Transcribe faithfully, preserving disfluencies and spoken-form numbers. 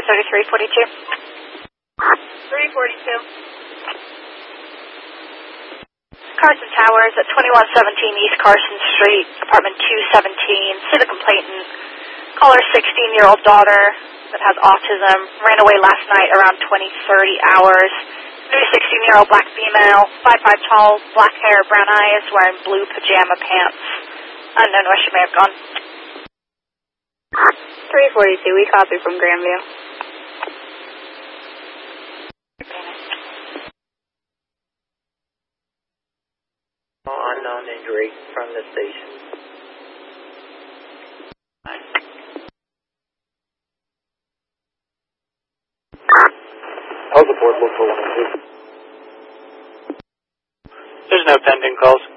thirty-three forty-two. three forty-two. Carson Towers at twenty-one seventeen East Carson Street, apartment two seventeen. Civic complainant. Caller sixteen-year-old daughter that has autism. Ran away last night around twenty thirty hours. New sixteen-year-old black female. five five tall, black hair, brown eyes, wearing blue pajama pants. Unknown where she may have gone. three forty-two, we copy from Grandview. Unknown injury from the station. Hold the board, look for one of these. There's no pending calls.